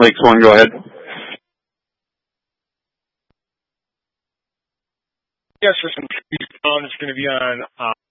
Lake Swan, go ahead. Yes, for some it's going to be on